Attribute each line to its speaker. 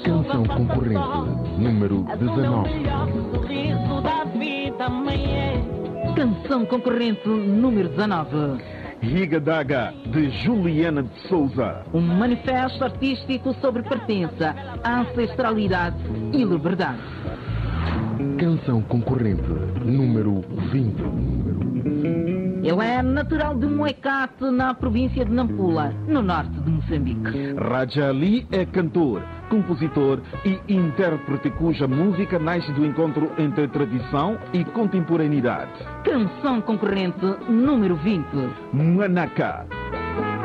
Speaker 1: Canção concorrente, número 19.
Speaker 2: Canção concorrente número 19.
Speaker 3: Riga d'Água, de Juliana de Souza.
Speaker 2: Um manifesto artístico sobre pertença, ancestralidade e liberdade.
Speaker 1: Canção concorrente, número 20.
Speaker 2: Ele é natural de Moecate, na província de Nampula, no norte de Moçambique.
Speaker 3: Raja Ali é cantor, compositor e intérprete cuja música nasce do encontro entre tradição e contemporaneidade.
Speaker 2: Canção concorrente número 20.
Speaker 3: Manaka.